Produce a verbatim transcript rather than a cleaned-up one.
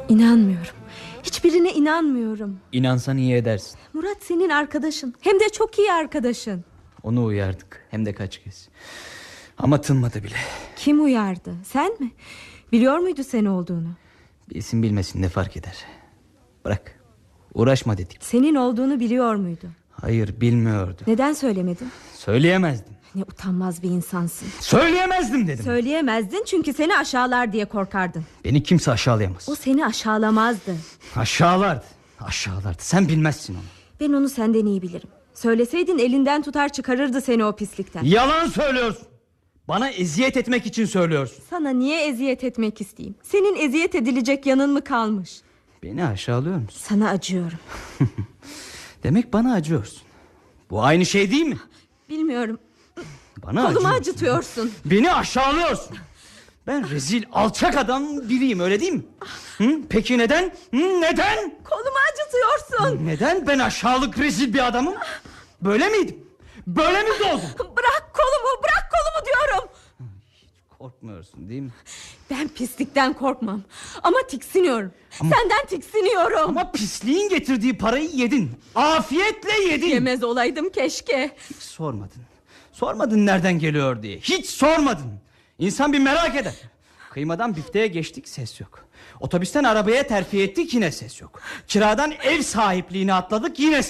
İnanmıyorum. Hiçbirine inanmıyorum. İnansan iyi edersin. Murat senin arkadaşın. Hem de çok iyi arkadaşın. Onu uyardık. Hem de kaç kez. Ama tınmadı bile. Kim uyardı? Sen mi? Biliyor muydu sen olduğunu? Bilsin bilmesin ne fark eder. Bırak. Uğraşma dedik. Senin olduğunu biliyor muydu? Hayır, bilmiyordu. Neden söylemedin? Söyleyemezdim. Ne utanmaz bir insansın. Söyleyemezdim dedim. Söyleyemezdin çünkü seni aşağılar diye korkardın. Beni kimse aşağılayamaz. O seni aşağılamazdı. Aşağılardı. Aşağılardı. Sen bilmezsin onu. Ben onu senden iyi bilirim. Söyleseydin elinden tutar çıkarırdı seni o pislikten. Yalan söylüyorsun. Bana eziyet etmek için söylüyorsun. Sana niye eziyet etmek isteyeyim? Senin eziyet edilecek yanın mı kalmış? Beni aşağılıyor musun? Sana acıyorum. Demek bana acıyorsun. Bu aynı şey değil mi? Bilmiyorum. Bana Kolumu acıyorsun. acıtıyorsun. Beni aşağılıyorsun. Ben rezil, alçak adam biriyim, öyle değil mi? Hı? Peki neden? Hı? Neden? Kolumu acıtıyorsun. Neden ben aşağılık, rezil bir adamım? Böyle miydim? Böyle mi doğdum? Bırak kolumu, bırak kolumu diyorum. Korkmuyorsun değil mi? Ben pislikten korkmam. Ama tiksiniyorum. Ama- Senden tiksiniyorum. Ama pisliğin getirdiği parayı yedin. Afiyetle yedin. Yemez olaydım keşke. Hiç sormadın. Sormadın nereden geliyor diye. Hiç sormadın. İnsan bir merak eder. Kıymadan bifteğe geçtik, ses yok. Otobüsten arabaya terfi ettik, yine ses yok. Kiradan ev sahipliğine atladık, yine